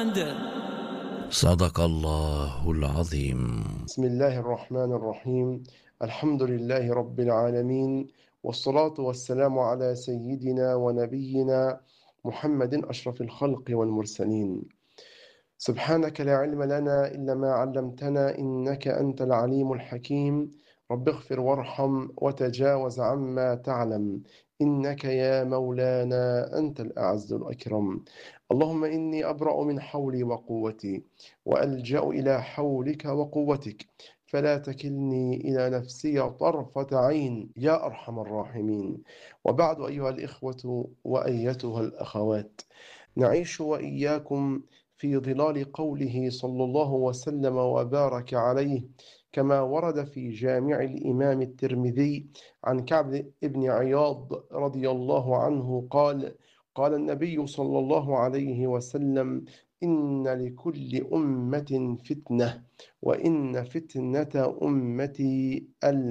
باند. صدق الله العظيم. بسم الله الرحمن الرحيم. الحمد لله رب العالمين، والصلاة والسلام على سيدنا ونبينا محمد أشرف الخلق والمرسلين. سبحانك لا علم لنا إلا ما علمتنا، إنك أنت العليم الحكيم. رب اغفر وارحم وتجاوز عما تعلم، إنك يا مولانا أنت الأعز الأكرم. اللهم إني أبرأ من حولي وقوتي، وألجأ إلى حولك وقوتك، فلا تكلني إلى نفسي طرفة عين يا أرحم الراحمين. وبعد، أيها الإخوة وأيتها الأخوات، نعيش وإياكم في ظلال قوله صلى الله وسلم وبارك عليه، كما ورد في جامع الإمام الترمذي عن كعب بن عياض رضي الله عنه قال: قال النبي صلى الله عليه وسلم: إن لكل أمة فتنة، وإن فتنة أمتي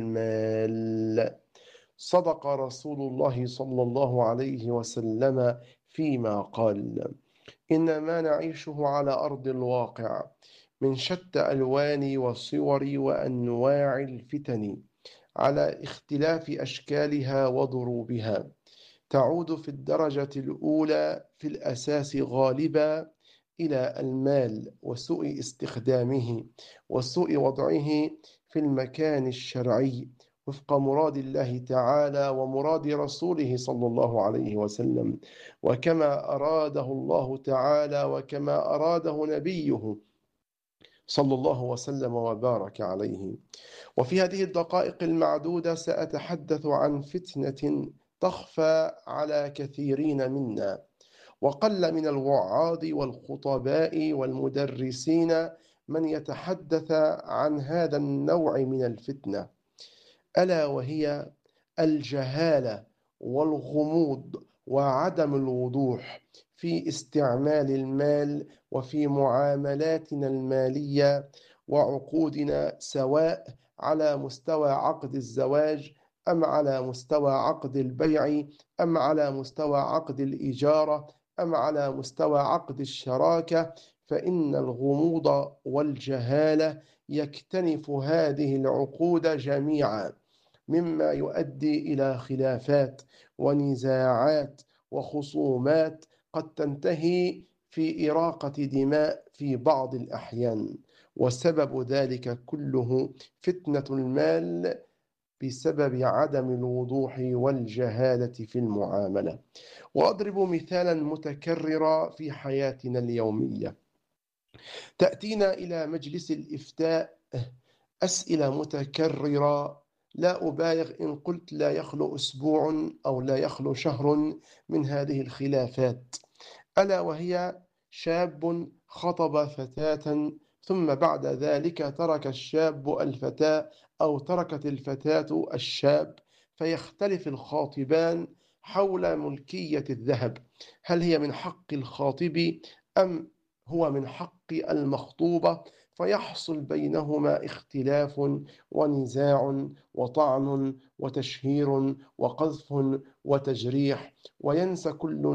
المال. صدق رسول الله صلى الله عليه وسلم فيما قال. إن ما نعيشه على أرض الواقع من شتى ألوان وصور وأنواع الفتن على اختلاف أشكالها وضروبها، تعود في الدرجة الأولى في الأساس غالبا إلى المال وسوء استخدامه وسوء وضعه في المكان الشرعي وفق مراد الله تعالى ومراد رسوله صلى الله عليه وسلم، وكما أراده الله تعالى وكما أراده نبيه صلى الله وسلم وبارك عليه. وفي هذه الدقائق المعدودة سأتحدث عن فتنة تخفى على كثيرين منا، وقل من الوعاظ والخطباء والمدرسين من يتحدث عن هذا النوع من الفتنة، ألا وهي الجهالة والغموض وعدم الوضوح في استعمال المال وفي معاملاتنا المالية وعقودنا، سواء على مستوى عقد الزواج أم على مستوى عقد البيع أم على مستوى عقد الإجارة أم على مستوى عقد الشراكة. فإن الغموض والجهالة يكتنف هذه العقود جميعا، مما يؤدي إلى خلافات ونزاعات وخصومات قد تنتهي في إراقة دماء في بعض الأحيان، وسبب ذلك كله فتنة المال بسبب عدم الوضوح والجهالة في المعاملة. وأضرب مثالا متكررا في حياتنا اليومية. تأتينا إلى مجلس الإفتاء أسئلة متكررة، لا أبالغ إن قلت لا يخلو أسبوع أو لا يخلو شهر من هذه الخلافات، ألا وهي: شاب خطب فتاة، ثم بعد ذلك ترك الشاب الفتاة أو تركت الفتاة الشاب، فيختلف الخاطبان حول ملكية الذهب. هل هي من حق الخاطب أم هو من حق المخطوبة؟ فيحصل بينهما اختلاف ونزاع وطعن وتشهير وقذف وتجريح، وينسى كل